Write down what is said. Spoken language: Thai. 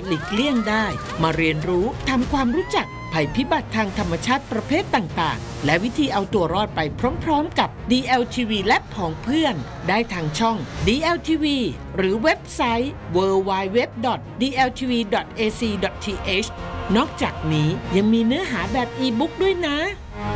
หลีกเลี่ยงได้มาเรียนรู้ทำความรู้จักภัยพิบัติทางธรรมชาติประเภทต่างๆและวิธีเอาตัวรอดไปพร้อมๆกับ DLTV และของเพื่อนได้ทางช่อง DLTV หรือเว็บไซต์ www.dltv.ac.th นอกจากนี้ยังมีเนื้อหาแบบอีบุ๊กด้วยนะ